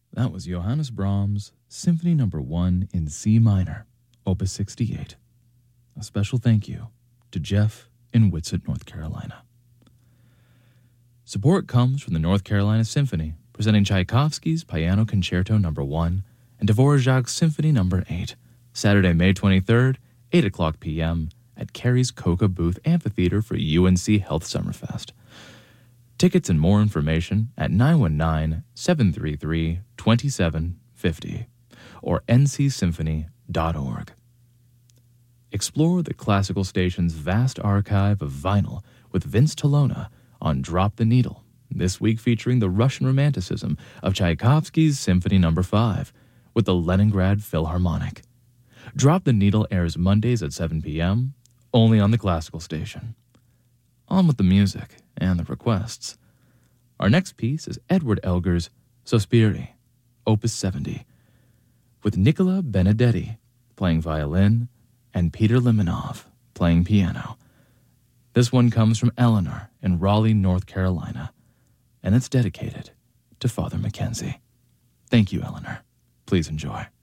That was Johannes Brahms' Symphony No. 1 in C minor, Opus 68. A special thank you to Jeff in Whitsett, North Carolina. Support comes from the North Carolina Symphony, presenting Tchaikovsky's Piano Concerto No. 1 and Dvorak's Symphony No. 8, Saturday, May 23rd, 8 o'clock p.m. at Carey's Coca Booth Amphitheater for UNC Health Summerfest. Tickets and more information at 919-733-2750 or ncsymphony.org. Explore the classical station's vast archive of vinyl with Vince Tolona on Drop the Needle, this week featuring the Russian Romanticism of Tchaikovsky's Symphony No. 5 with the Leningrad Philharmonic. Drop the Needle airs Mondays at 7 p.m., only on the classical station. On with the music and the requests. Our next piece is Edward Elgar's Sospiri, Opus 70, with Nicola Benedetti playing violin and Peter Limonov playing piano. This one comes from Eleanor in Raleigh, North Carolina, and it's dedicated to Father Mackenzie. Thank you, Eleanor. Please enjoy.